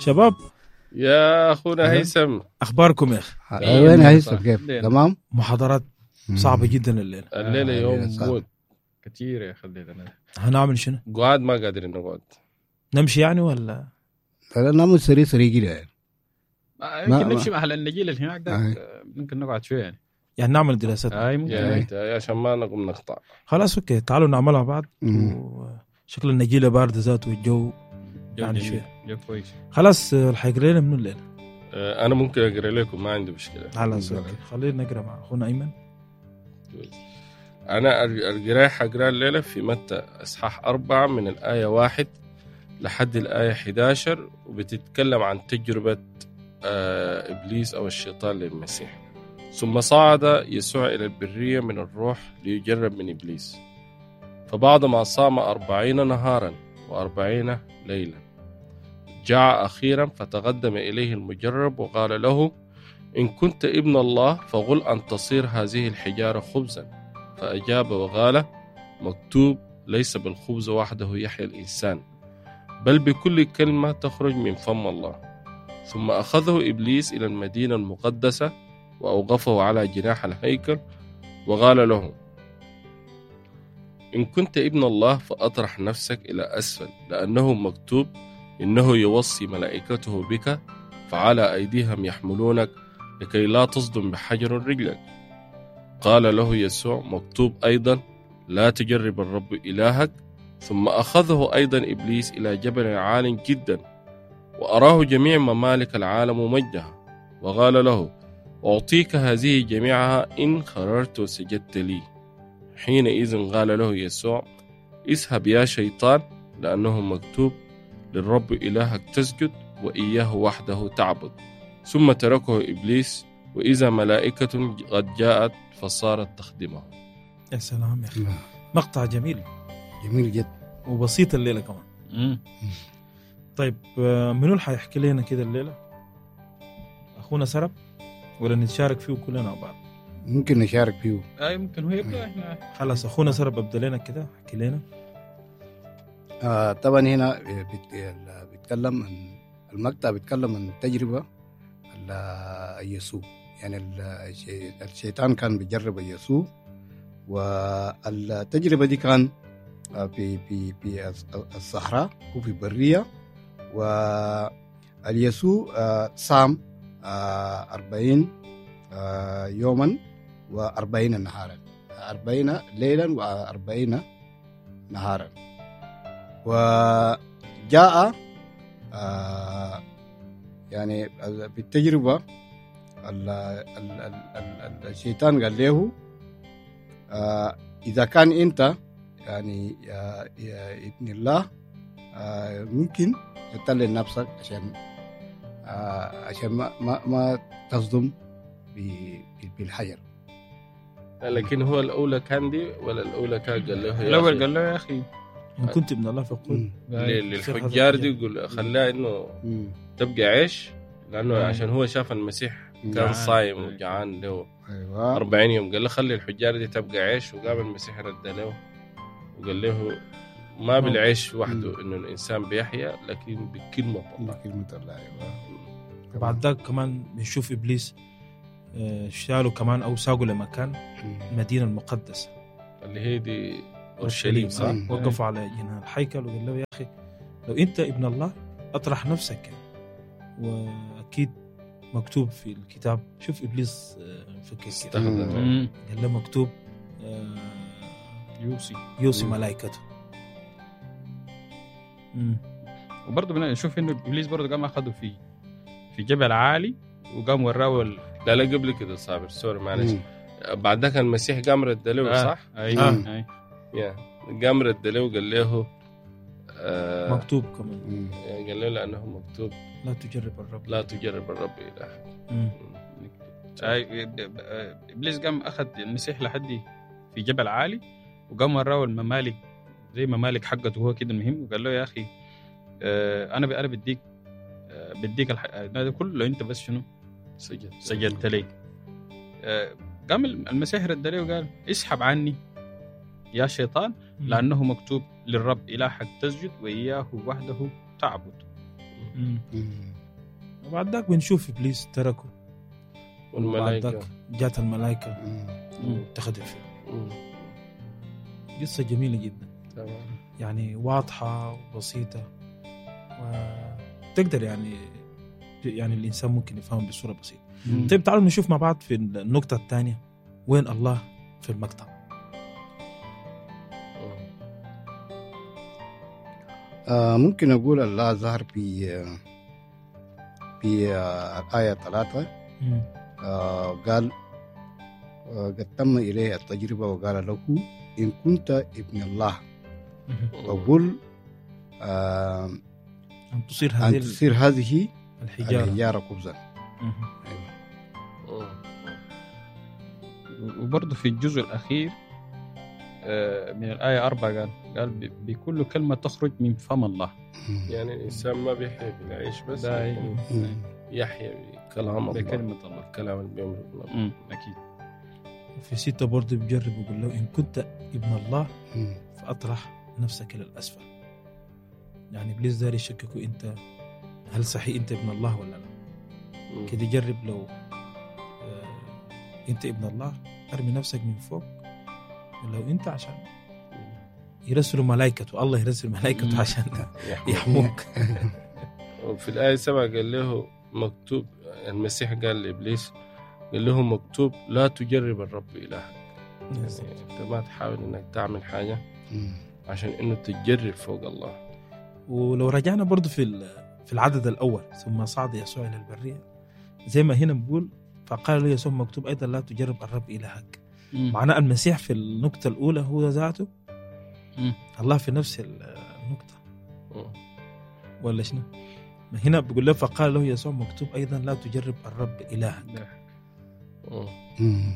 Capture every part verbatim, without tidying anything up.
شباب يا اخونا هيثم، اخباركم يا اخي؟ وين هيثم؟ كيف تمام؟ محاضرات صعبه جدا الليله. الليله يوم صعب. موت كتير يا اخي. الليله هنعمل شنو؟ قعد ما قادرين نقعد. نمشي يعني ولا لا نعمل سريع سريع كده يعني. يمكن نمشي مع النجيل اللي هناك ده، ممكن نقعد شويه يعني. يعني نعمل دراسات. اي ممكن يا ريت يا عشان ما نقوم نقطع. خلاص اوكي، تعالوا نعملها بعض. مم. وشكل النجيله بارده ذاته والجو يعني جميل. شويه. جو كويس. خلاص الحيقرا لنا من الليله. آه، انا ممكن اقرا لكم، ما عندي مشكله. خلاص اوكي، خلينا نقرا مع اخونا ايمن. انا القراءه حقرا الليله في متى اصحاح أربعة من الايه واحد لحد الايه إحدى عشر، وبتتكلم عن تجربه آه ابليس او الشيطان للمسيح. ثم صعد يسوع إلى البرية من الروح ليجرب من إبليس. فبعدما صام أربعين نهارا وأربعين ليلا جاع أخيرا، فتقدم إليه المجرب وقال له: إن كنت ابن الله فقل أن تصير هذه الحجارة خبزا. فأجاب وقال: مكتوب: ليس بالخبز وحده يحيى الإنسان، بل بكل كلمة تخرج من فم الله. ثم أخذه إبليس إلى المدينة المقدسة وأوقفه على جناح الهيكل وقال له: إن كنت ابن الله فأطرح نفسك إلى أسفل، لأنه مكتوب: إنه يوصي ملائكته بك فعلى أيديهم يحملونك لكي لا تصدم بحجر رجلك. قال له يسوع: مكتوب أيضا: لا تجرب الرب إلهك. ثم أخذه أيضا إبليس إلى جبل عال جدا وأراه جميع ممالك العالم ومجدها، وقال له: أعطيك هذه جميعها إن خررت وسجدت لي. حينئذ قال له يسوع: اذهب يا شيطان، لأنه مكتوب: للرب إلهك تسجد وإياه وحده تعبد. ثم تركه إبليس، وإذا ملائكة قد جاءت فصارت تخدمه. يا سلام يا أخي، مقطع جميل جميل جدا وبسيط الليلة كمان. مم. طيب منو اللي حيحكي لنا كده الليلة؟ أخونا سرب ولا نتشارك فيه كلنا مع بعض؟ ممكن نشارك فيه. اي ممكن هو يبدا. احنا خلاص أخونا سرب أبدأ لنا كده، حكي لنا. آه طبعا هنا بيت- بيتكلم عن المقطع، بيتكلم عن تجربة ال- يسوع. يعني ال- الشي- الشيطان كان بيجرب يسوع، والتجربة دي كان آه، في في في الصحراء وفي برية. واليسوع آه، صام آه، أربعين آه، يوما وأربعين نهارا، أربعين ليلا وأربعين نهارا. وجاء آه، يعني في التجربة ال- ال- ال- ال- الشيطان قال له: آه، إذا كان أنت يعني يا, يا ابن الله آه، ممكن تطلع نفسك عشان آه، عشان ما ما, ما تصدم ب- بالحجر. لكن هو الأولى كان دي ولا الأولى كان قال له يا الاول أخي قال له يا اخي إن كنت ابن الله فقل. لل- للحجار دي يقول خلاه إنه مم. تبقى عيش، لأنه مم. عشان هو شاف المسيح كان جعان. صايم وجعان له أيوة. أربعين يوم. قال له خلي الحجار دي تبقى عيش، وقام المسيح رد له وقال له: ما بالعيش وحده إنه الإنسان بيحيا، لكن بكلمة الله. كلمة الله. أيوة. بعد ذاك كمان بنشوف إبليس آه، شالوا كمان أو ساقوا لمكان مم. المدينة المقدسة اللي هي دي أورشليم، صح؟ مم. وقفوا على جناح الحيكل وقال له: يا أخي لو أنت ابن الله أطرح نفسك يعني. وأكيد مكتوب في الكتاب. شوف إبليس آه، فكر كده، استخدم. مم. قال له مكتوب آه، يوصي. يوصي مم. ملائكته. مم. وبرضه بنشوف انه ابليس برضه قام اخذه في في جبل عالي وقام وراه ال... لا لا قبل كده صابر، سوري معلش. مم. بعد ذاك المسيح قام رد له، آه. صح؟ اي آه. اي يا قام رد له وقال له آه مكتوب كمان مم. قال له لأنه مكتوب: لا تجرب الرب. لا تجرب الرب إلهك. مم. أي ابليس قام اخذ المسيح لحد في جبل عالي وقام وراه الممالك زي ممالك حقته هو كده المهم، وقال له: يا اخي آه، انا انا بديك آه، بديك الح... ده كله لو انت بس شنو سجد سجدت لي. آه، قام المسيح رد عليه وقال: اسحب عني يا شيطان، مم. لأنه مكتوب: للرب إلهك تسجد وإياه وحده تعبد. مم. مم. وبعد ذاك بنشوف إبليس تركه، وبعد والملائكة ذاك جات الملائكة مم. واتخذت فيه. مم. قصة جميلة جدا، تمام. يعني واضحة وبسيطة، وتقدر يعني يعني الإنسان ممكن يفهم بصورة بسيطة. مم. طيب تعالوا نشوف مع بعض في النقطة الثانية وين الله في المقطع. آه ممكن أقول الله ظهر في آه في آه الآية ثلاثة. مم. آه قال آه قد تم إليه التجربة وقال له إن كنت ابن الله وقل آه أن تصير أن هذه تصير هذه الحجارة. الحجارة خبزا. مم. أيوة. وبرضه في الجزء الأخير آه، من الآية أربعة قال قال ب- بكل كلمة تخرج من فم الله. يعني الإنسان ما بيحيا بالعيش بس، ده لكن مم. يحيا بكلام الله، بكلمة الله. الكلام اللي بيمرق الله. مم، أكيد. في ستة برضه بيجرب يقول له إن كنت ابن الله مم. فأطرح نفسك إلى الأسفل. يعني إبليس داري يشككوا أنت هل صحيح أنت ابن الله ولا لا. مم. كده جرب لو آه أنت ابن الله أرمي نفسك من فوق، ولو أنت عشان يرسلوا ملائكته، الله يرسل ملائكته مم. عشان يحمي. يحموك. وفي الآية سبعة قال له مكتوب، المسيح قال لإبليس قال له مكتوب لا تجرب الرب إلهك. يعني أنت ما تحاول إنك تعمل حاجة مم. عشان إنه تجرب فوق الله. ولو رجعنا برضو في في العدد الأول، ثم صعد يسوع إلى البرية، زي ما هنا بقول فقال له يسوع مكتوب أيضا لا تجرب الرب إلهك. مم. معناه المسيح في النقطة الأولى هو ذاته، مم. الله في نفس النقطة مم. ولا شنو؟ هنا بيقول له فقال له يسوع مكتوب أيضا لا تجرب الرب إلهك. مم. مم.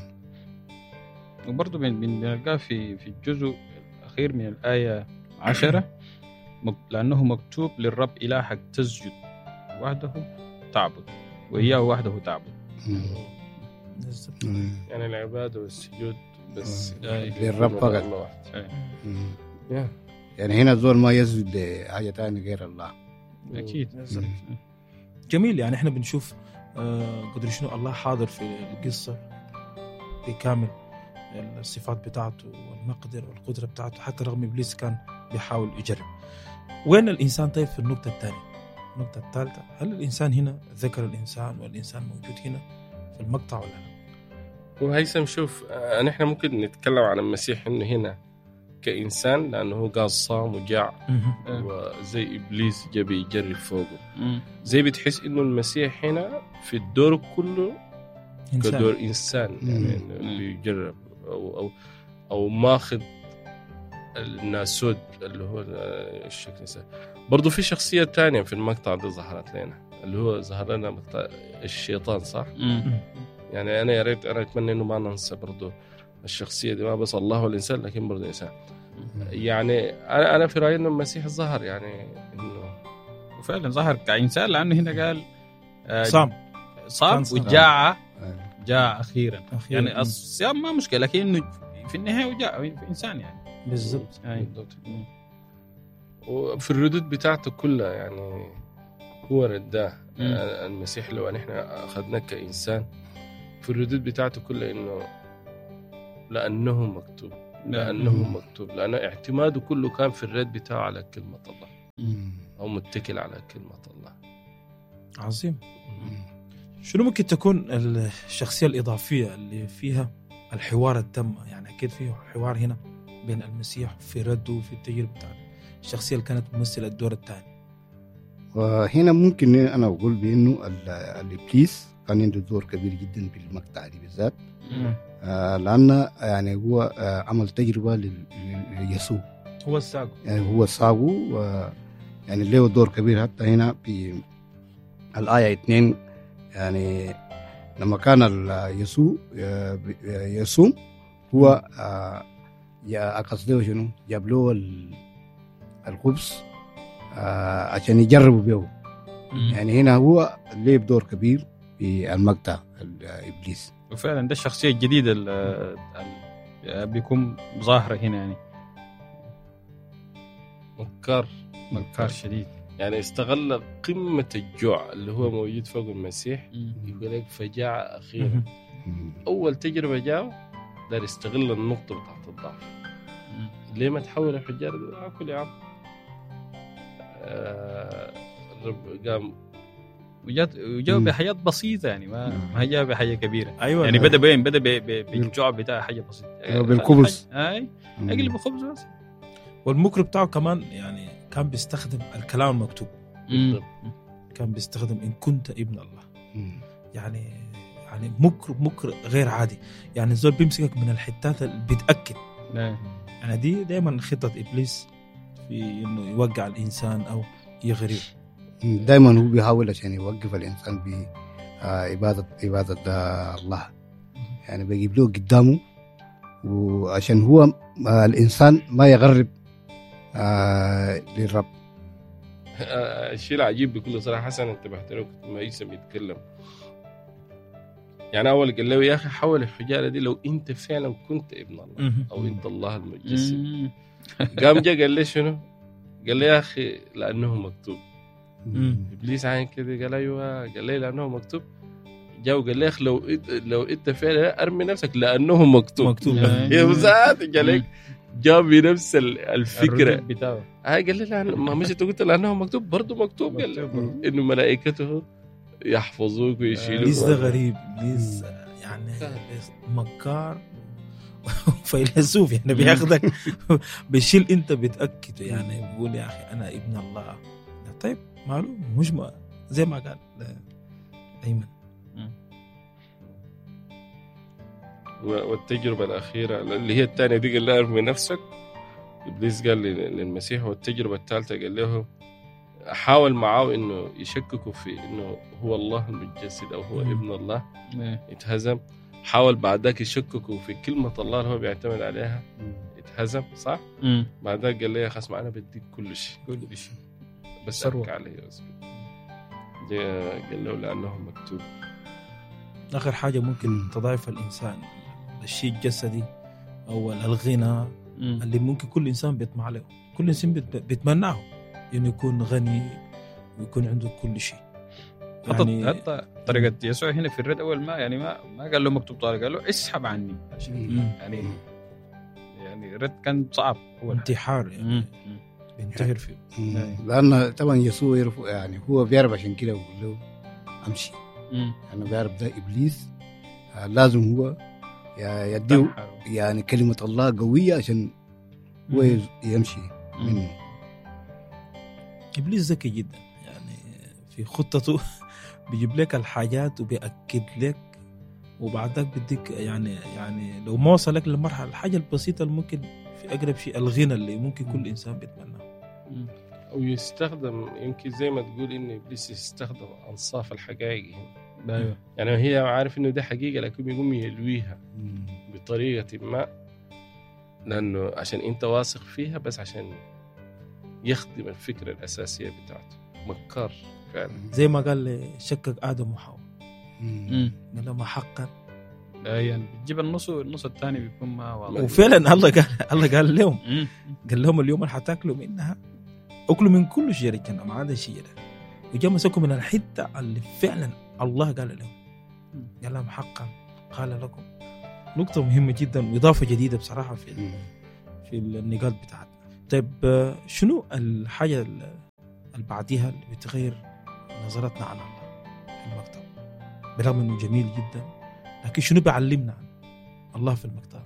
وبرضه بن- بن- بنلقاه في في الجزء الأخير من الآية عشرة مك- لأنه مكتوب للرب إلهك تسجد وحده تعبد وإياه وحده تعبد. مم. بالضبط. مم. يعني العبادة والسجود بس آه. للرب فقط. الله واحد. مم. يا. يعني هنا الزول ما يسجد لحاجة تانية غير الله. أكيد. بالضبط. جميل. يعني احنا بنشوف آه قدر شنو الله حاضر في القصة بكامل الصفات بتاعته والمقدر والقدرة بتاعته، حتى رغم إبليس كان بيحاول يجرب. وين الإنسان طيب في النقطة الثانية؟ النقطة الثالثة، هل الإنسان هنا ذكر الإنسان والإنسان موجود هنا في المقطع ولا لا؟ وهيثم شوف، آه، نحن ممكن نتكلم عن المسيح إنه هنا كإنسان لأنه هو قال صام وجاع آه. وزي إبليس جاب يجرب فوقه، مم. زي بتحس إنه المسيح هنا في الدور كله إنسان. كدور إنسان، يعني مم. إنه بيجرب أو أو أو ماخذ الناسود اللي هو الشكل الإنسان. برضو في شخصية تانية في المقطع ده ظهرت لنا، اللي هو ظهر لنا مقطع الشيطان، صح؟ مم. يعني أنا يا ريت أنا أتمنى إنه ما ننسى برضو الشخصية دي، ما بس الله والإنسان لكن برضو إنسان. يعني أنا أنا في رأيي إنه المسيح ظهر، يعني إنه وفعلا ظهر كإنسان، لأنه هنا قال آه، صام صام كان صام. وجاع آه. جاء أخيرا. أخيراً. يعني الصيام ما مشكلة، لكنه في النهاية وجاء في إنسان يعني. بالضبط. أي. بالضبط. وفي الردود بتاعته كلها يعني هو رداه. مم. المسيح لو نحن أخذناه كإنسان في الردود بتاعته كلها إنه لأنه مكتوب، لأنه مم. مكتوب، لأنه اعتماده كله كان في الرد بتاعه على كلمة الله، مم. أو متكل على كلمة الله. عظيم. مم. شنو ممكن تكون الشخصية الإضافية اللي فيها الحوار التام؟ يعني أكيد فيه حوار هنا بين المسيح في رده وفي التجربة بتاعته، الشخصية اللي كانت ممثلة الدور الثاني. وهنا ممكن أنا أقول بأنه ال- الإبليس كان عنده دور كبير جدا في المقطع دي بالذات، آه لأن يعني هو آه عمل تجربة لل- ليسوع، هو الساق. يعني هو صاغه و- يعني له دور كبير. حتى هنا في الآية اثنين يعني لما كان ال- يسوع آه، ب- آه، يصوم هو آه، يا قصده شنو جاب له ال- الخبز آه، عشان يجربوا به. يعني هنا هو له دور كبير في المقطع الإبليس. وفعلا ده الشخصية الجديدة اللي بيكون ظاهرة هنا، يعني مكار مكار شديد. يعني استغل قمة الجوع اللي هو موجود فوق المسيح. مم. يقول لك فجاعة أخيرا. أول تجربة جاء دار يستغل النقطة بتاعت الضعف. مم. ليه ما تحول الحجارة؟ أكل يا عم. آه الرب قام وجات وجاء بحياة بسيطة يعني ما ما جاء بحاجة كبيرة. ايوه يعني بدأ بين بدأ ب- ب- بالجوع بتاع حاجة بسيطة أيوة، بالخبز. اي اقلب الخبز بس. والمكر بتاعه كمان يعني كان بيستخدم الكلام المكتوب. مم. كان بيستخدم إن كنت ابن الله. يعني يعني مكر مكر غير عادي. يعني الزول بيمسكك من الحتات اللي بيتأكد. نعم. يعني دي دايما خطة إبليس في إنه يوقع الإنسان أو يغريه. دائما هو بيحاول عشان يوقف الإنسان بعبادة عبادة آه، الله. يعني بيجيب له قدامه وعشان هو آه، الإنسان ما يغرب آه، للرب. الشيء العجيب بكل صراحة حسن انتبهت له كنت ما عيسى بيتكلم. يعني أول قال له يا أخي حول الحجارة دي لو أنت فعلا كنت ابن الله أو أنت الله المتجسد. مم. قام جا قال لي شنو؟ قال لي يا أخي لأنه مكتوب. مم. إبليس عين كده قال أيوة. قال لي لأنه مكتوب. جا وقال لي يا أخي لو إد- لو أنت فعلا أرمي نفسك لأنه مكتوب. مكتوب. يا مساعد قال جاب بنفس ال- الفكرة. الردود بتاعه. هاي قال لي لأن ما مش أنت قلت لأنه مكتوب برضه مكتوب. قال لي مكتوب. إنه ملائكته يحفظوك ويشيلوك. إبليس ده غريب. إبليس يعني مكار فيلسوف يعني بياخدك بيشيل أنت بتأكده. يعني بيقول يا أخي أنا ابن الله. طيب معلوم مش ما زي ما قال أيمن. و- والتجربة الأخيرة اللي هي الثانية دي قال له ارمي نفسك. إبليس قال لل- للمسيح. والتجربة الثالثة قال له حاول معاه إنه يشككوا في إنه هو الله المتجسد أو هو مم. ابن الله. نعم. اتهزم. حاول بعدك يشككوا في كلمة الله اللي هو بيعتمد عليها. اتهزم صح. مم. بعدك قال لي يا خصم أنا بديك كل شيء كل شيء. بس ثروة. أبكي عليه أصبر. جاء قال له لأنه مكتوب. آخر حاجة ممكن تضعف الإنسان الشيء الجسدي أو الغنى مم. اللي ممكن كل إنسان بيطمع له. كل إنسان بيت- بيتمناه إنه يكون غني ويكون عنده كل شيء. حتى حتى طريقة يسوع هنا في الرد أول ما يعني ما ما قال له مكتوب طارق قال له اسحب عني عشان مم. يعني يعني الرد كان صعب أول حاجة. انتحار يعني مم. بينتحر فيه. لأن طبعا يسوع يعرف يعني هو بيعرف عشان كده يقول له أمشي. مم. أنا بيعرف ده إبليس آه، لازم هو ي- يديه يعني كلمة الله قوية عشان هو مم. يمشي منه. إبليس ذكي جدا يعني في خطته بيجيب لك الحاجات وبيأكد لك وبعدك بديك يعني يعني لو ما وصلك للمرحلة الحاجة البسيطة اللي ممكن في أقرب شيء الغنى اللي ممكن كل إنسان بيتمناه. مم. أو يستخدم يمكن زي ما تقول إن إبليس يستخدم أنصاف الحقائق هنا. أيوه. يعني هي عارف إنه ده حقيقة لكن يقوم يلويها بطريقة ما لأنه عشان أنت واثق فيها بس عشان يخدم الفكرة الأساسية بتاعته. مكار فعلا. زي ما قال لي شكك آدم وحواء مم. قال لما حقا لا يعني بتجيب النص والنص الثاني بيكون ما واضح. وفعلا الله قال الله قال لهم مم. قال لهم اليوم اللي حتاكلوا منها اكلوا من كل شجرة الجنة ما عدا شجرة وجاء مسكوا من الحتة اللي فعلا الله قال لهم. قال لهم حقا قال لكم. نقطة مهمة جدا وإضافة جديدة بصراحة في في النقاط بتاعتنا. طيب آه، شنو الحاجة اللي بعديها اللي بتغير نظرتنا عن الله في المكتب برغم انه جميل جدا لكن شنو بيعلمنا عن الله في المكتب؟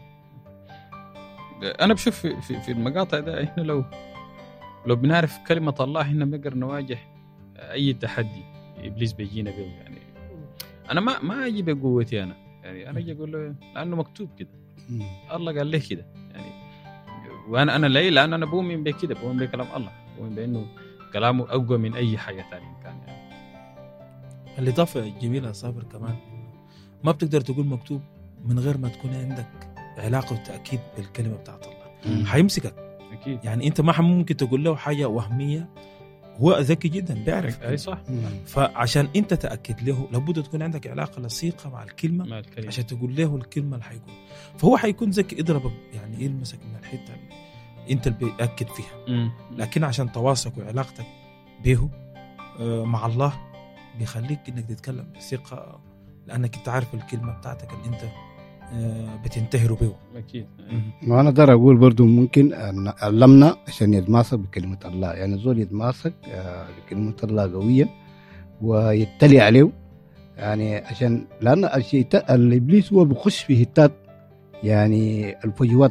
أنا بشوف في في, في المقاطع ده إحنا لو لو بنعرف كلمة الله إحنا بنقدر نواجه أي تحدي إبليس بيجينا به. يعني أنا ما ما أجي بقوتي أنا يعني أنا أجي أقول له لأنه مكتوب كده الله قال لي كده يعني وأنا أنا ليه لأن أنا بؤمن بكده بؤمن بكلام الله بؤمن بأنه كلامه أقوى من أي حاجة ثانية كان يعني. الإضافة الجميلة صابر كمان ما بتقدر تقول مكتوب من غير ما تكون عندك علاقة وتأكيد بالكلمة بتاعت الله. حيمسكك أكيد يعني أنت ما ممكن تقول له حاجة وهمية هو ذكي جدا بيعرف. أي صح. فعشان أنت تأكد له لابد تكون عندك علاقة لصيقة مع الكلمة مع الكلمة عشان تقول له الكلمة اللي حيقول. فهو حيكون ذكي يضربك يعني يلمسك من الحتة اللي أنت اللي بيأكد فيها. مم. لكن عشان تواصلك وعلاقتك به مع الله بيخليك انك تتكلم بثقة، لانك انت عارف الكلمة بتاعتك اللي انت بتنتهر به. اكيد. وانا اقدر اقول برضو ممكن ان علمنا عشان يتماسك بكلمة الله، يعني زول يتماسك بكلمة الله قويا ويتلي عليه، يعني عشان لان الشيء الابليس هو بيخش في هتات، يعني الفجوات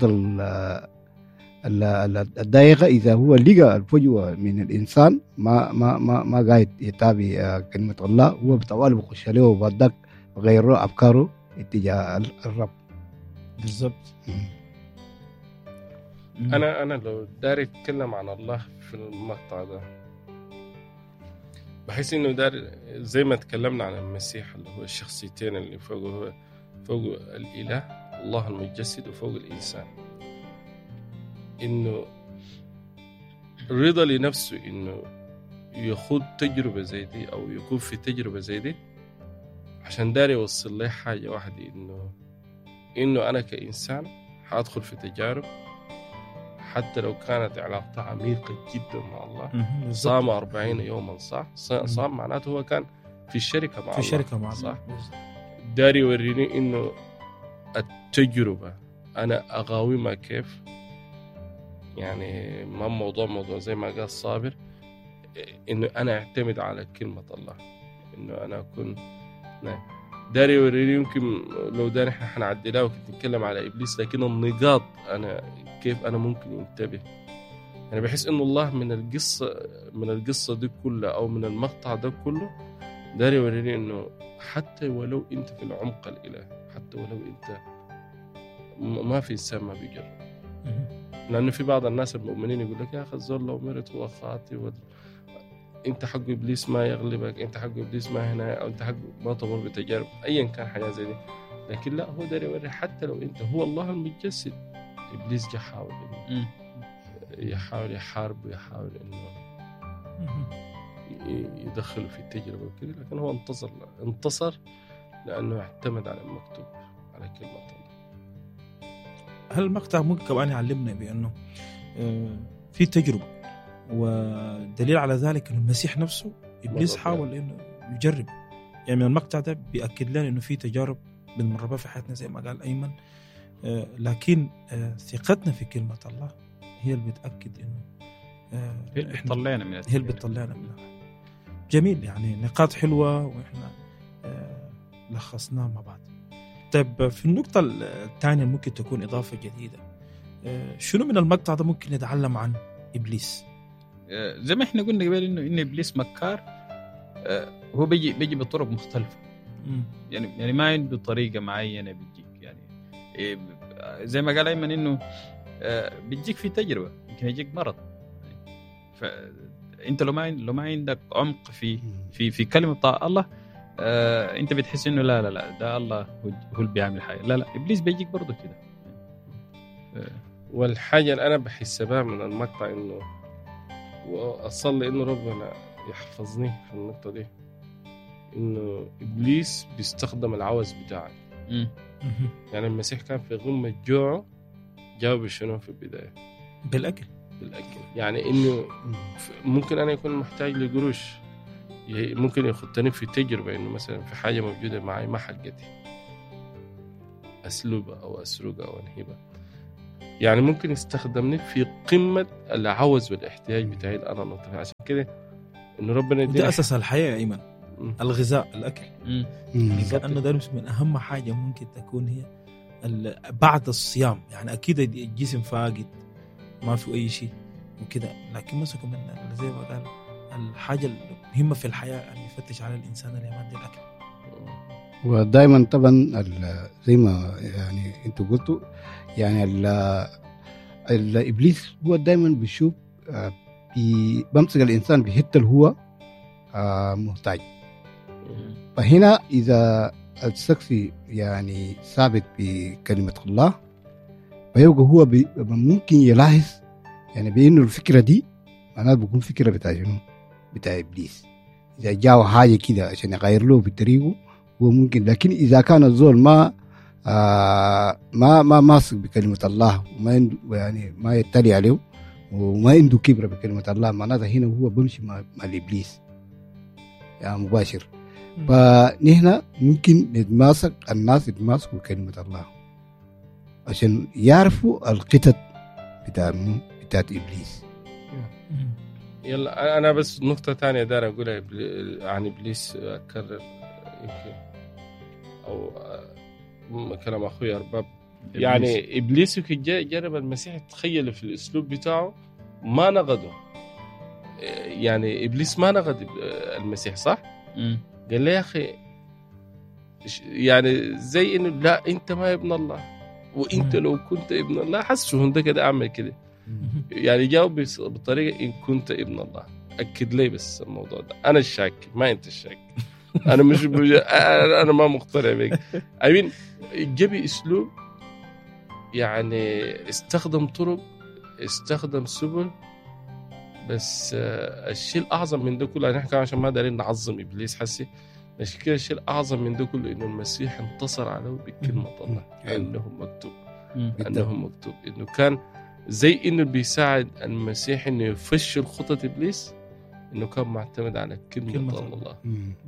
الضيقة. إذا هو لقى الفجوة من الإنسان ما ما ما ما قاعد يتابع كلمة الله، هو بطوال بخش عليه وبعدك غير أفكاره اتجاه الرب. بالضبط. أنا أنا لو داري أتكلم عن الله في المقطع ده، بحس إنه داري زي ما تكلمنا عن المسيح اللي هو الشخصيتين اللي فوقه فوق الإله الله المتجسد وفوق الإنسان، إنه رضا لنفسه إنه يخوض تجربة زي دي أو يكون في تجربة زي دي عشان داري يوصل لي حاجة واحدة، إنه إنه أنا كإنسان حأدخل في تجارب حتى لو كانت علاقتها عميقة جدا مع الله. صام أربعين يوما صح؟ صام معناته هو كان في الشركة مع في الله، شركة مع صح؟ الله. داري يوريني إنه التجربة أنا أقاومها كيف، يعني ما موضوع موضوع زي ما قال صابر، إنه أنا أعتمد على كلمة الله، إنه أنا أكون داري يوريني. يمكن لو داري إحنا حنعدلها وكنت نتكلم على إبليس، لكن النقاط أنا كيف أنا ممكن ينتبه. أنا يعني بحس إنه الله من القصة من القصة دي كلها أو من المقطع ده كله داري يوريني إنه حتى ولو أنت في العمق الإلهي، حتى ولو أنت ما في إنسان ما بيجرب، لأنه في بعض الناس المؤمنين يقول لك يا أخي الزول لو مرت هو خاطئ و... أنت حق إبليس ما يغلبك، أنت حق إبليس ما هنا، أو أنت حق ما تمر بتجارب أيا كان حاجة زي دي. لكن لا، هو داري يوري حتى لو أنت هو الله المتجسد، إبليس جا حاول إنه يحاول يحارب ويحاول إنه يدخله في التجربة وكذا، لكن هو انتصر انتصر لأنه اعتمد على المكتوب على كلمة الله. هل المقطع ممكن كمان يعلمنا بأنه في تجربة، ودليل على ذلك أن المسيح نفسه إبليس حاول إنه يجرب. يعني من المقطع ده بيأكد لنا إنه في تجارب بنمر بها في حياتنا زي ما قال أيمن، لكن ثقتنا في كلمة الله هي اللي بتأكد إنه هي اللي بتطلعنا من هي اللي بتطلعنا منها. جميل، يعني نقاط حلوة وإحنا لخصناها مع بعض. طيب في النقطة الثانية ممكن تكون إضافة جديدة، شنو من المقطع ده ممكن نتعلم عن إبليس؟ زي ما إحنا قلنا قبل إنه إن إبليس مكار، هو بيجي بيجي بطرق مختلفة. م. يعني يعني ما عنده طريقة معينة بيجيك، يعني زي ما قال أيمن إنه بيجيك في تجربة، يمكن يجيك مرض. فأنت لو ما لو ما عندك عمق في في في كلمة بتاع الله، آه، انت بتحس انه لا لا لا ده الله هو اللي بيعمل حاجه. لا لا ابليس بيجيك برضه كده. آه. والحاجه اللي انا بحس بها من المقطع انه واصلي انه ربنا يحفظني في النقطه دي، انه ابليس بيستخدم العوز بتاعك. م. يعني المسيح كان في غمه جوعه، جاوب شنو في البدايه؟ بالاكل. بالاكل، يعني انه ممكن انا يكون محتاج لقروش، ممكن يخطني في تجربة إنه مثلا في حاجة موجودة معي ما حقتي، أسلوبها أو أسرقها أو أنهبها. يعني ممكن يستخدمني في قمة العوز والإحتياج بتاعي أنا نطفي. عشان كده إنه ربنا يدينا، ده أساس الحياة يا أيمن، الغذاء، الأكل. لأنه ده من أهم حاجة ممكن تكون هي بعد الصيام. يعني أكيد الجسم فاقد ما في أي شيء وكده، لكن مثلا من زي ما قال الحاجة المهمة في الحياة أن يفتش على الإنسان اللي يمد الأكل. ودائما طبعا زي ما يعني أنتوا قلتوا، يعني الإبليس هو دائما بيشوف بمسك الإنسان بحتة اللي هو محتاج. فهنا إذا الشخص يعني ثابت بكلمة الله، فيبقى هو ممكن يلاحظ يعني بأنه الفكرة دي معناته بيكون فكرة بتاع جنون بتاع إبليس. إذا جاء حاجة كده عشان يغير له بطريقه هو ممكن، لكن إذا كان الزول ما آه ما ما ماسك بكلمة الله وما يعني ما يتلي عليه وما عنده كبرة بكلمة الله، معناتها هنا هو بمشي مع, مع الإبليس يعني مباشر. فنحن ممكن نتماسك، الناس يتماسكوا بكلمة الله عشان يعرفوا القتل بتاع بتاعت إبليس. يلا أنا بس نقطة تانية دار أقولها عن إبليس، أكرر يمكن أو كلام أخوي أرباب. يعني إبليس جرب المسيح، تخيل في الأسلوب بتاعه ما نقده. يعني إبليس ما نقد المسيح صح؟ م. قال لي يا أخي يعني زي إنه لا أنت ما ابن الله، وأنت لو كنت ابن الله حسوا هنده كده أعمل كده. يعني جاوب بطريقة إن كنت ابن الله. أكد لي بس الموضوع ده، أنا الشاك ما أنت الشاك. أنا مش أنا ما مقتنع بك. أمين جبي أسلوب يعني استخدم طرق، استخدم سبل، بس الشيء الأعظم من ده كله نحن كمان عشان ما دارين نعظم إبليس حسي، مش كده الشيء الأعظم من ده كله إنه المسيح انتصر عليه بكلمة الله. أنه مكتوب أنه مكتوب إنه كان زي إنه بيساعد المسيح إنه يفشل خطة إبليس، إنه كان معتمد على كلمة, كلمة الله, الله.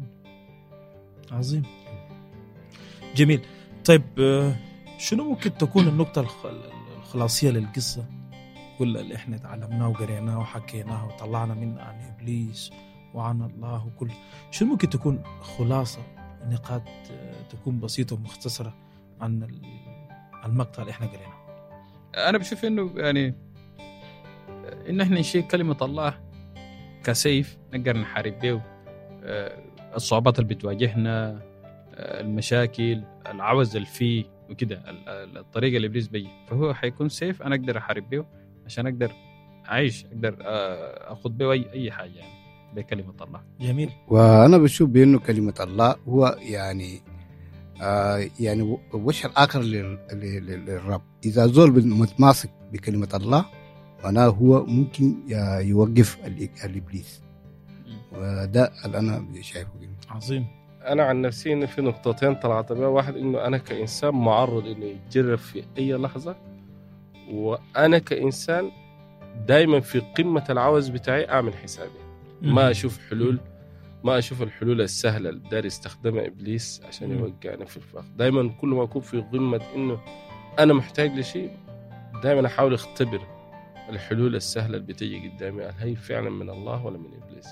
عظيم جميل. طيب شنو ممكن تكون النقطة الخلاصية للقصة كل اللي احنا تعلمناه وقريناه وحكيناه وطلعنا منه عن إبليس وعن الله وكل شنو ممكن تكون خلاصة نقاط تكون بسيطة ومختصرة عن المقطع اللي احنا قريناه؟ أنا بشوف إنه يعني إن احنا نشيل كلمة الله كسيف نقدر نحارب به الصعوبات اللي بتواجهنا، المشاكل، العوز اللي فيه وكده، الطريقة اللي إبليس بيجي، فهو حيكون سيف أنا أقدر أحارب به عشان أقدر أعيش، أقدر أخذ به أي أي حاجة يعني بكلمة الله. جميل. وأنا بشوف بأنه كلمة الله هو يعني آه يعني وش الآخر للرب. إذا زول متماسك بكلمة الله معناه هو ممكن يوقف الإبليس، وده اللي أنا شايفه. عظيم. أنا عن نفسي إن في نقطتين طلعت بها. واحد إنه أنا كإنسان معرض إنه يتجرب في أي لحظة، وأنا كإنسان دايما في قمة العوز بتاعي أعمل حسابي، ما أشوف حلول، ما أشوف الحلول السهلة اللي داري يستخدمها إبليس عشان يوقعني في الفخ. دايما كل ما أكون في قمة إنه أنا محتاج لشيء، دايما أحاول أختبر الحلول السهلة اللي بتيجي قدامي، هل هي فعلا من الله ولا من إبليس.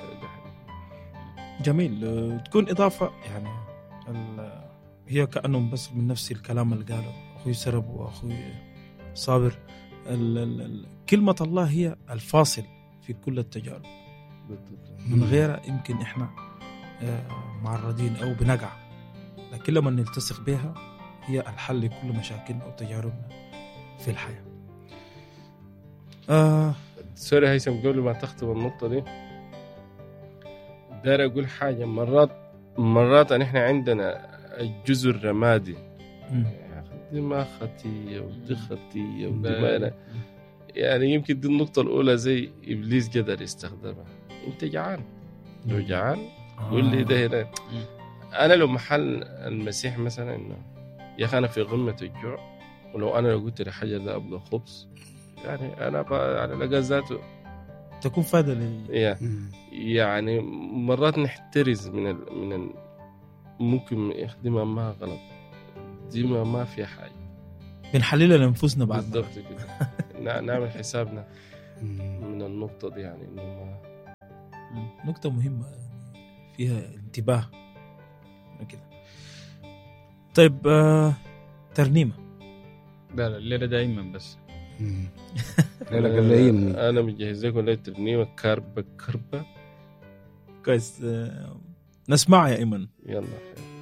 جميل. تكون إضافة يعني هي كأنهم بس من نفس الكلام اللي قاله أخوي سرب وأخوي صابر. ال ال كلمة الله هي الفاصل في كل التجارب، من غيرها يمكن إحنا معرضين أو بنقع، لكن لما نلتصق بها هي الحل لكل مشاكلنا وتجاربنا في الحياة. آه سوري هيثم، قبل ما تختم النقطة دي داير أقول حاجة. مرات مرات نحن عندنا الجزء الرمادي، دي ما خطية ودي خطية ودي ما، يعني يمكن دي النقطة الأولى زي إبليس قدر يستخدمها. أنت جعان، لو جعان قول لي ده هنا. أنا لو محل المسيح مثلا إنه يا أخي أنا في قمة الجوع، ولو أنا لو قلت لحاجة ده أبغى خبز، يعني أنا بقى على لقى ذاته تكون فايدة لي. يعني مرات نحترز من ال... من ال... ممكن يخدمها ما غلط، دي ما ما في حاجة بنحللها لنفسنا بعد بالضبط كده. نعمل حسابنا من النقطة دي، يعني إنه ما نقطة مهمة فيها انتباه كده. طيب آه... ترنيمة لا الليلة دائما بس لا لا أنا مجهز لكم ليلة ترنيمة كربة كربة كويس. آه... نسمعها يا إيمن. يلا.